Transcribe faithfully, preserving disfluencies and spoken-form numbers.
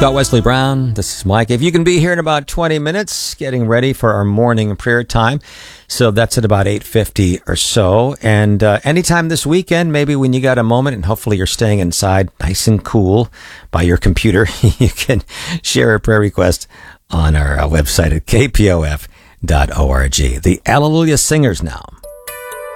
Scott Wesley Brown, this is Mike. If you can be here in about twenty minutes, getting ready for our morning prayer time. So that's at about eight fifty or so. And uh, anytime this weekend, maybe when you got a moment, and hopefully you're staying inside nice and cool by your computer, you can share a prayer request on our uh, website at k p o f dot org. The Alleluia Singers now.